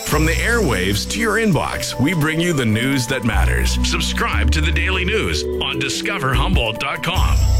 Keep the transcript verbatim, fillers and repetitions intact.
From the airwaves to your inbox, we bring you the news that matters. Subscribe to the Daily News on discover humboldt dot com.